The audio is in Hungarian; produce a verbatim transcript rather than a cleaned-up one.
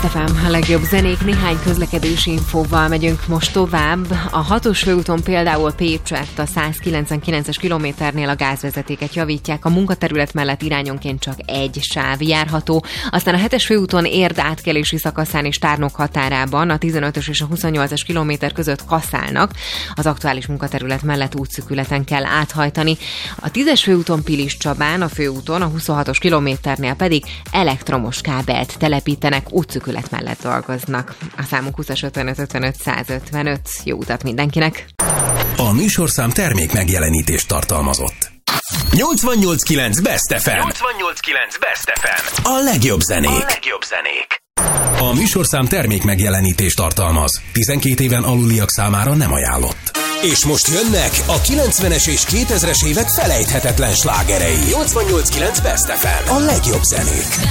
Tefám, a legjobb zenék, néhány közlekedési infóval megyünk most tovább. A hatos főúton például Pécsett a száz kilencvenkilences kilométernél a gázvezetéket javítják, a munkaterület mellett irányonként csak egy sáv járható. Aztán a hetes főúton Érd átkelési szakaszán és Tárnok határában a tizenötös és a huszonnyolcas kilométer között kaszálnak. Az aktuális munkaterület mellett útszűkületen kell áthajtani. A tízes főúton Piliscsabán, a főúton a huszonhatos kilométernél pedig elektromos kábelt telepítenek, útszűkület mellett dolgoznak. A számunk húszas ötvenöt ötvenöt száz ötvenöt. Jó utat mindenkinek! A műsorszám termék megjelenítést tartalmazott. nyolcvannyolc kilenc Best ef em. nyolcvannyolc kilenc Best ef em. A legjobb zenék. A legjobb zenék. A műsorszám termék megjelenítést tartalmaz. tizenkét éven aluliak számára nem ajánlott. És most jönnek a kilencvenes és kétezres évek felejthetetlen slágerei. nyolcvannyolc kilenc Best ef em. A legjobb zenék.